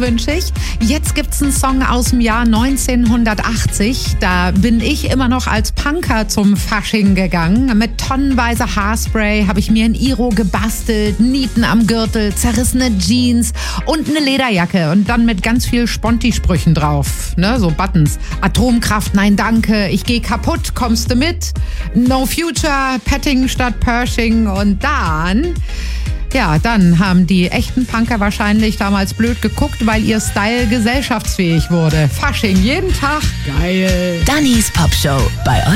wünsche ich. Jetzt gibt's einen Song aus dem Jahr 1980. Da bin ich immer noch als Punker zum Fasching gegangen. Mit tonnenweise Haarspray habe ich mir ein Iro gebastelt, Nieten am Gürtel, zerrissene Jeans und eine Lederjacke. Und dann mit ganz viel Sponti-Sprüchen drauf. Ne, so Buttons. Atomkraft, nein danke. Ich geh kaputt, kommst du mit? No future, Petting statt Pershing. Und dann haben die echten Punker wahrscheinlich damals blöd geguckt, weil ihr Style gesellschaftsfähig wurde. Fasching jeden Tag. Geil. Dannys Popshow bei